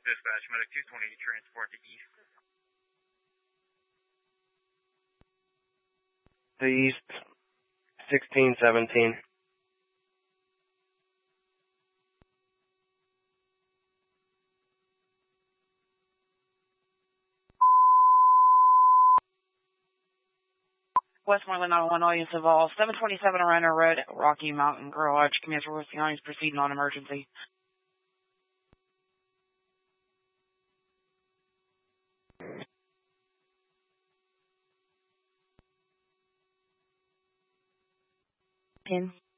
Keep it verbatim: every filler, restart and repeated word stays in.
Dispatch, Medic two twenty, transport to East. The East, sixteen seventeen. Westmoreland nine one one, audience involved. seven twenty-seven Arena Road, Rocky Mountain Garage. Commander Wilson County is proceeding on emergency. Pin.